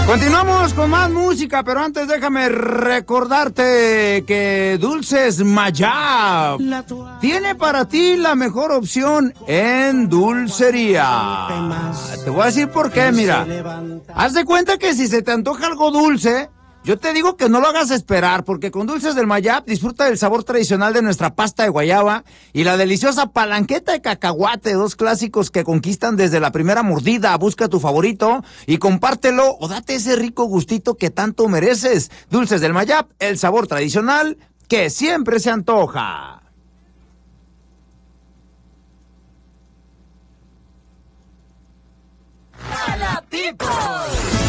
Continuamos con más música, pero antes déjame recordarte que Dulces Mayab tiene para ti la mejor opción en dulcería. Te voy a decir por qué, mira. Haz de cuenta que si se te antoja algo dulce, yo te digo que no lo hagas esperar, porque con Dulces del Mayab disfruta del sabor tradicional de nuestra pasta de guayaba y la deliciosa palanqueta de cacahuate, dos clásicos que conquistan desde la primera mordida. Busca tu favorito y compártelo o date ese rico gustito que tanto mereces. Dulces del Mayab, el sabor tradicional que siempre se antoja. ¡Hola, people!